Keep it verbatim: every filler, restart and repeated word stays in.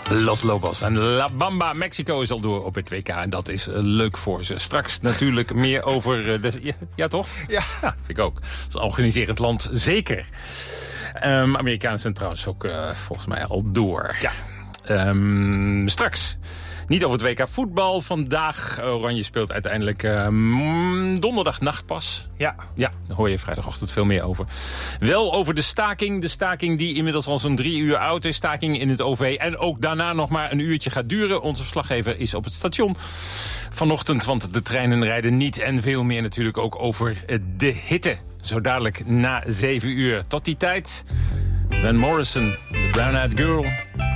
Los Lobos en La Bamba. Mexico is al door op het W K en dat is uh, leuk voor ze. Straks natuurlijk meer over... Uh, de, ja, ja, toch? Ja. ja. Vind ik ook. Dat is een organiserend land, zeker. Um, Amerikanen zijn trouwens ook uh, volgens mij al door. Ja. Um, straks... Niet over het W K voetbal vandaag. Oranje speelt uiteindelijk uh, donderdagnacht pas. Ja. Ja, daar hoor je vrijdagochtend veel meer over. Wel over de staking. De staking die inmiddels al zo'n drie uur oud is. Staking in het O V. En ook daarna nog maar een uurtje gaat duren. Onze verslaggever is op het station vanochtend. Want de treinen rijden niet. En veel meer natuurlijk ook over de hitte. Zo dadelijk na zeven uur. Tot die tijd. Van Morrison, The Brown Eyed Girl.